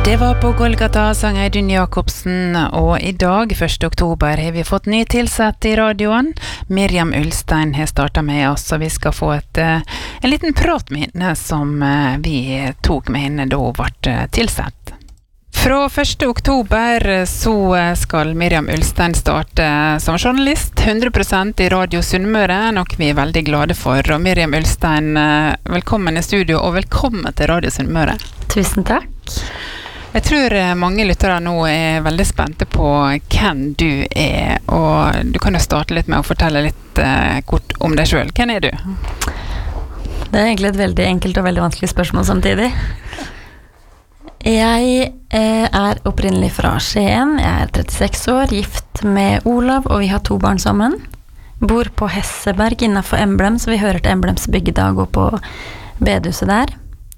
Det var på Golgata, sang Audun Jakobsen, og I dag, 1. oktober, har vi fått ny tilsett I radioen. Miriam Ulstein har startet med oss, og vi skal få en liten prat med henne som vi tok med henne da hun ble tilsett. Fra 1. oktober så skal Miriam Ulstein starte som journalist 100% I Radio Sunnmøre, noe vi veldig glade for. Og Miriam Ulstein, velkommen I studio, og velkommen til Radio Sunnmøre. Tusen takk. Jeg tror mange lyttere nå veldig spente på hvem du og du kan jo starte litt med å fortelle litt kort om deg selv. Hvem du? Det egentlig et veldig enkelt og veldig vanskelig spørsmål samtidig. Jeg opprinnelig fra Skien. Jeg 36 år, gift med Olav, og vi har 2 barn sammen. Bor på Hesseberg innenfor Emblem, så vi hører til Emblems bygda og går på bedehuset der.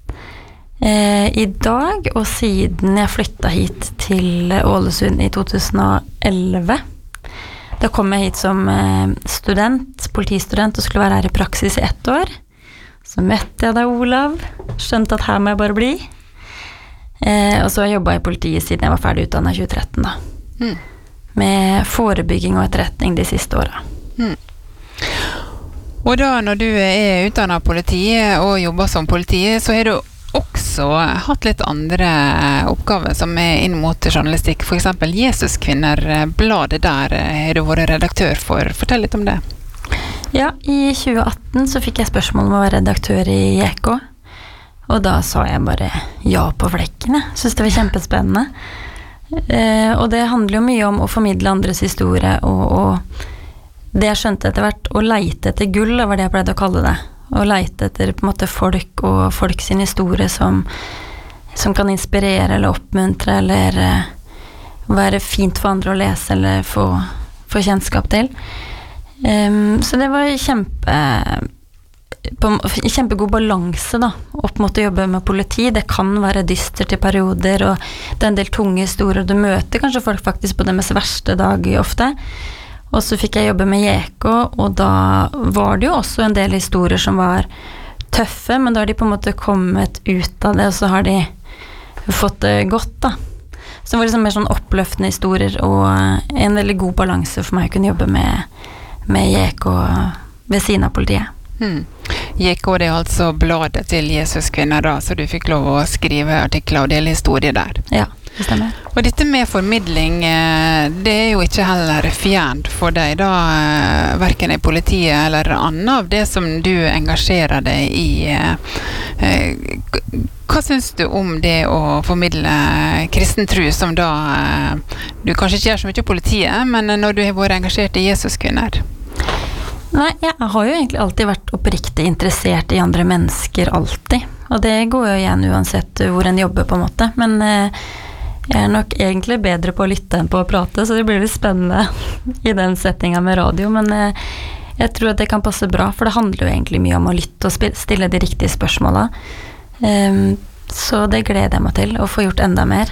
I dag, og siden jeg flyttet hit til Ålesund I 2011, da kom jeg hit som student, politistudent, og skulle være her I praksis I 1 år. Så møtte jeg da Olav, skjønte at her må jeg bare bli. Og så har jeg jobbet I politiet siden jeg var ferdig utdannet I 2013 da. Med forebygging og etterretning de siste årene. Og da når du utdannet politiet og jobber som politiet, så har du også hatt litt andre oppgaver som inn mot journalistikk. For eksempel Jesuskvinner, bladet der har du vært redaktør for. Fortell litt om det. Ja, I 2018 så fikk jeg spørsmål om å være redaktør I JK. Og da sa jeg bare ja på flekken. Jeg synes det var kjempespennende. Og det handler jo mye om å formidle andres historie, og det jeg skjønte etter hvert, å leite etter gull, var det jeg pleide å kalle det. Å leite etter på en måte folk og folk sin historie som kan inspirere eller oppmuntre eller være fint for andre å lese eller få kjennskap til. Så det var kjempegod balanse da, opp mot å jobbe med politi. Det kan være dystert I perioder, og det en del tunge historier. Du møter kanskje folk faktisk på det mest verste dag ofte. Og så fikk jeg jobbe med JK, og da var det jo også en del historier som var tøffe, men da har de på en måte kommet ut av det, og så har de fått det godt da. Så det var liksom mer sånn oppløftende historier, og en veldig god balanse for meg å kunne jobbe med JK ved siden av politiet. JK, det altså bladet til Jesuskvinner da, så du fikk lov å skrive artikler og dele historier der. Ja, det stemmer. Og dette med formidling, det jo ikke heller fjernt for deg da, hverken I politiet eller annet av det som du engasjerer deg I. Hva synes du om det å formidle kristen tro som da, du kanskje ikke gjør så mye I politiet, men når du har vært engasjert I Jesuskvinner? Nei, jeg har jo egentlig alltid vært oppriktig interessert I andre mennesker, alltid. Og det går jo igjen uansett hvor en jobber på en måte. Men jeg nok egentlig bedre på å lytte enn på å prate, så det blir litt spennende I den settingen med radio. Men jeg tror at det kan passe bra, for det handler jo egentlig mye om å lytte og stille de riktige spørsmålene. Så det gleder jeg meg til, å få gjort enda mer.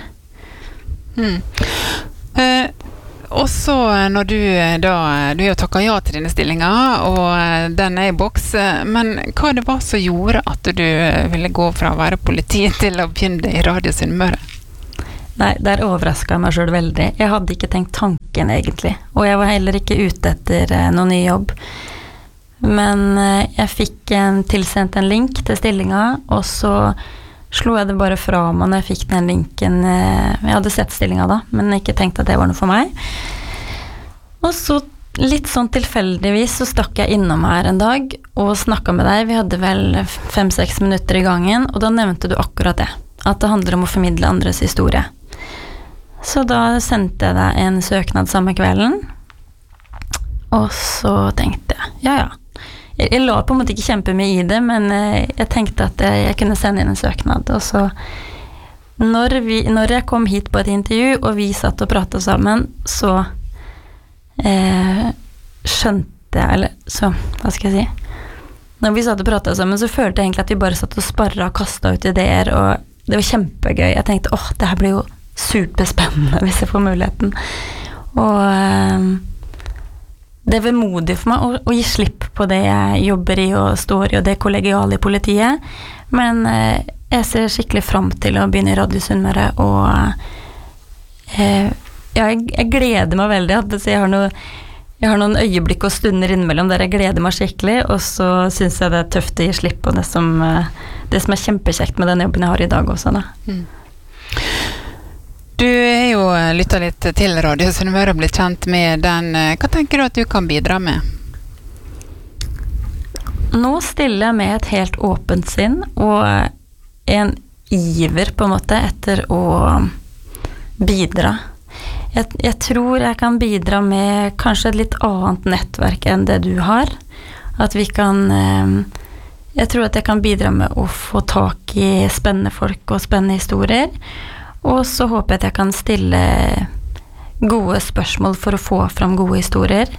Og så når du har jo takket ja til dine stillinger, og den I boks, men hva det var som gjorde at du ville gå fra å være politi til å begynne I Radio Sunnmøre? Nei, der overrasket jeg meg selv veldig. Jeg hadde ikke tenkt tanken egentlig, og jeg var heller ikke ute etter noen ny jobb. Men jeg fikk tilsendt en link til stillingen, og så slo jeg det bare fra meg når jeg fikk den linken. Jeg hadde sett stillingen da, men ikke tenkt at det var noe for meg. Og så litt sånn tilfeldigvis så stakk jeg innom her en dag og snakket med deg. Vi hadde vel 5-6 minutter I gangen, og da nevnte du akkurat det. At det handler om å formidle andres historie. Så da sendte jeg deg en søknad samme kvelden. Og så tenkte jeg, ja. Jeg la på en måte ikke kjempemye I det, men jeg tenkte at jeg kunne sende inn en søknad. Og så, når jeg kom hit på et intervju, og vi satt og pratet sammen, så skjønte jeg, eller så, hva skal jeg si? Når vi satt og pratet sammen, så følte jeg egentlig at vi bare satt og sparret og kastet ut ideer, og det var kjempegøy. Jeg tenkte, det her blir jo superspennende hvis jeg får muligheten. Og det vemodig for meg å gi slipp på det jeg jobber I og står I, og det kollegiale I politiet, Men jeg ser skikkelig frem til å begynne i Radio Sunnmøre, og jeg gleder meg veldig. Jeg har noen øyeblikk og stunder innimellom der jeg gleder meg skikkelig, og så synes jeg det er tøft å gi slipp på det som er kjempekjekt med den jobben jeg har i dag også. Da. Du er jo lyttet litt til Radio Sunnmøre og blitt kjent med den. Hva tenker du at du kan bidra med? Nå stiller jeg med et helt åpent sinn, og en iver på en måte etter å bidra. Jeg tror jeg kan bidra med kanskje et litt annet nettverk enn det du har. At vi kan jeg tror at jeg kan bidra med å få tak i spennende folk og spennende historier. Og så håper jeg at jeg kan stille gode spørsmål for å få fram gode historier.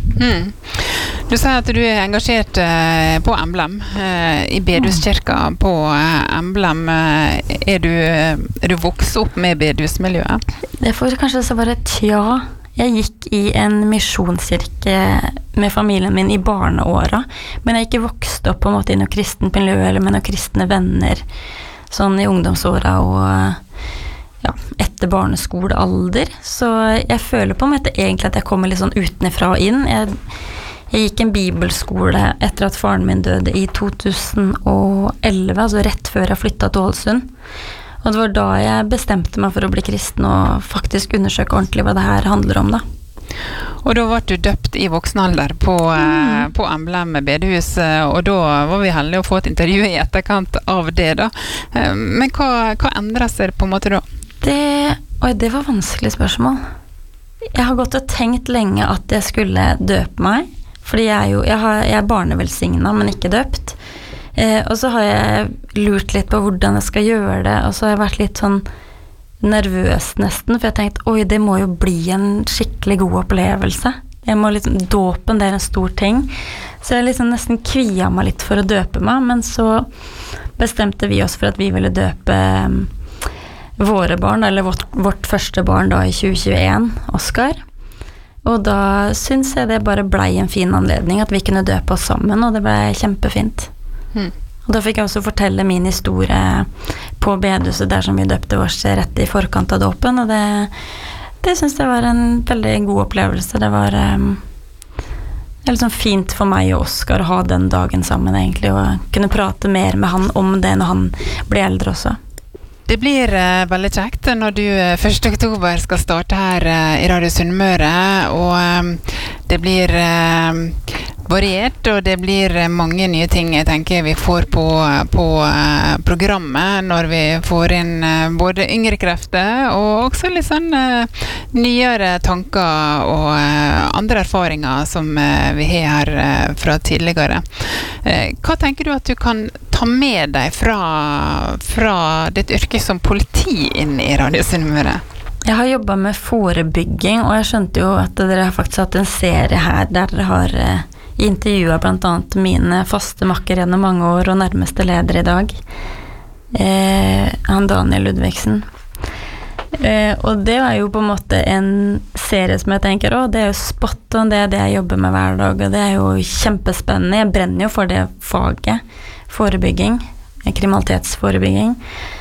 Du sier at du er engasjert på Emblem, i Bedehuskirka på Emblem. Er du vokst opp med bedehusmiljøet? Det får kanskje så være tja. Jeg gikk i en misjonskirke med familien min i barneåra, men jeg ikke vokst opp på en måte i noe kristent miljø eller med noen kristne venner sånn i ungdomsåra og etter barneskolealder. Så jeg føler på en måte egentlig at jeg kommer litt sånn utenfra og inn. Jeg gikk en bibelskole etter at faren min døde i 2011, altså rett før jeg flyttet til Ålesund. Og det var da jeg bestemte meg for å bli kristen og faktisk undersøke ordentlig hva det her handler om da. Og da var du døpt i voksenalder på Emblem bedehus, og da var vi heldige å få et intervju i etterkant av det da. Men hva endret seg på en måte da? Det var vanskelig spørsmål. Jeg har gått og tenkt lenge at jeg skulle døpe meg, fordi jeg er barnevelsignet, men ikke døpt. Og så har jeg lurt litt på hvordan jeg skal gjøre det, og så har jeg vært litt sånn nervøs nesten, for jeg tenkte, det må jo bli en skikkelig god opplevelse. Dåpen, det er en stor ting. Så jeg liksom nesten kvia meg litt for å døpe meg, men så bestemte vi oss for at vi ville døpe våre barn, eller vårt første barn da i 2021, Oskar. Og da synes jeg det bare ble en fin anledning at vi kunne døpe oss sammen, og det ble kjempefint. Og da fikk jeg også fortelle min historie på bedehuset der som vi døpte oss rett i forkant av dåpen, og det synes jeg var en veldig god opplevelse. Det var liksom fint for meg og Oskar å ha den dagen sammen egentlig, og kunne prate mer med han om det når han blir eldre også. Det blir veldig kjekt når du 1. oktober skal starte her i Radio Sunnmøre, og det blir variert, og det blir mange nye ting jeg tenker vi får på programmet når vi får inn både yngre krefter og også litt sånn nyere tanker og andre erfaringer som vi har her fra tidligere. Hva tenker du at du kan ta med deg fra ditt yrke som politi inn i Radio Sunnmøre? Jeg har jobbet med forebygging, og jeg skjønte jo at dere har faktisk hatt en serie her der dere har intervjuet blant annet mine faste makker gjennom mange år og nærmeste leder i dag, han Daniel Ludvigsen. Og det er jo på en måte en serie som jeg tenker, det er jo spot on, det er det jeg jobber med hver dag, og det er jo kjempespennende. Jeg brenner jo for det faget, forebygging, kriminalitetsforebygging.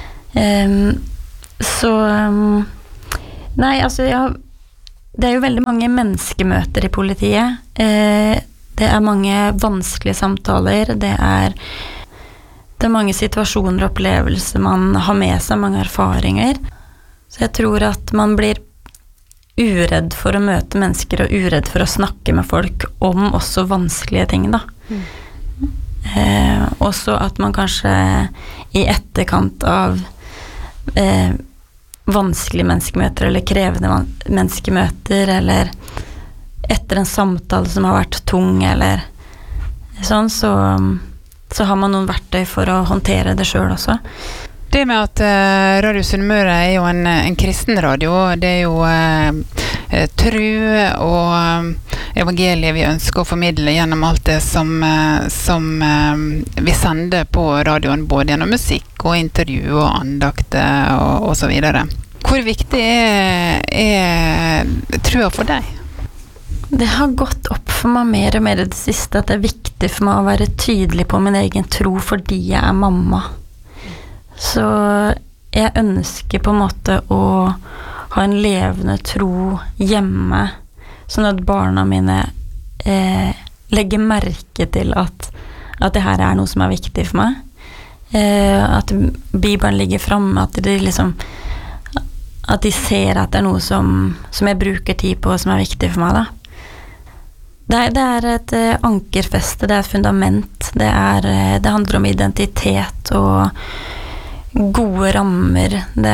Nei, altså det er jo veldig mange menneskemøter i politiet. Det er mange vanskelige samtaler, det er mange situasjoner og opplevelser man har med seg, mange erfaringer. Så jeg tror at man blir uredd for å møte mennesker og uredd for å snakke med folk om også vanskelige ting da. Også at man kanskje i etterkant av vanskelige menneskemøter eller krevende menneskemøter, eller etter en samtale som har vært tung eller sånn, så har man noen verktøy for å håndtere det selv også. Det med at Radio Sunnmøre er jo en kristen radio, det er jo tro og evangeliet vi ønsker å formidle gjennom alt det som vi sender på radioen, både gjennom musikk og intervju og andakter og så videre. Hvor viktig er troa for deg? Det har gått opp for meg mer og mer i det siste at det er viktig for meg å være tydelig på min egen tro fordi jeg er mamma. Så jeg ønsker på en måte å ha en levende tro hjemme, sånn at barna mine legger merke til at det her er noe som er viktig for meg. At Bibelen ligger fremme, at de ser at det er noe som jeg bruker tid på, som er viktig for meg da. Det er et ankerfeste, det er et fundament, det handler om identitet og gode rammer, det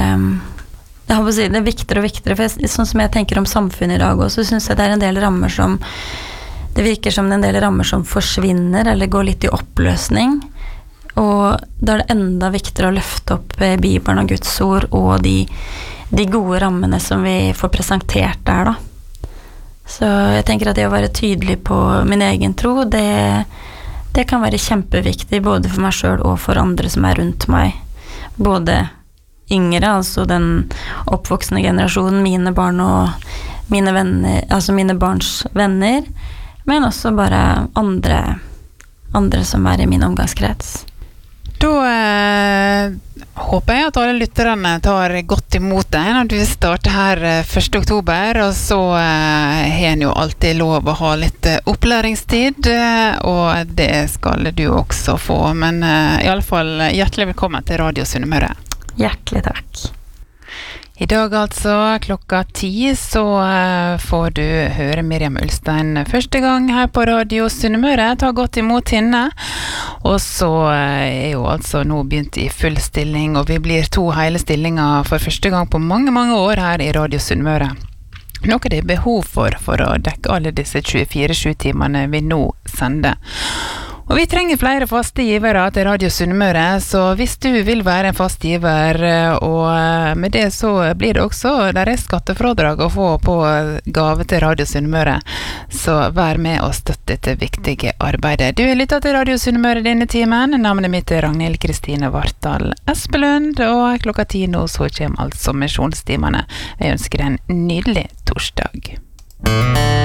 er viktigere og viktigere, for sånn som jeg tenker om samfunnet i dag også, så synes jeg det er en del rammer som, det virker som en del rammer som forsvinner, eller går litt i oppløsning, og da er det enda viktigere å løfte opp Bibelen og Guds ord, og de gode rammene som vi får presentert der da. Så jeg tenker at det å være tydelig på min egen tro, det kan være kjempeviktig, både for meg selv og for andre som er rundt meg. Både yngre, altså den oppvoksende generasjonen, mine barn og mine venner, altså mine barns venner, men også bare andre som er i min omgangskrets. Da håper jeg at alle lytterne tar godt imot deg når du starter her 1. oktober, og så har en jo alltid lov å ha litt opplæringstid, og det skal du også få. Men i alle fall hjertelig velkommen til Radio Sunnmøre. Hjertelig takk. I dag altså klokka 10 så får du høre Miriam Ulstein første gang her på Radio Sunnmøre. Ta godt imot henne. Og så jo altså nå begynt i full stilling, og vi blir 2 hele stillinger for første gang på mange, mange år her i Radio Sunnmøre. Noe det er behov for å dekke alle disse 24-7 timene vi nå sender. Og vi trenger flere faste givere til Radio Sunnmøre, så hvis du vil være en fast giver, og med det så blir det også, der er skattefradrag å få på gave til Radio Sunnmøre, så vær med og støtte dette viktige arbeidet. Du har lyttet til Radio Sunnmøre denne timen. Navnet mitt er Ragnhild Kristine Vartdal Espelund, og klokka 10 nå så kommer altså misjonstimene. Jeg ønsker deg en nydelig torsdag.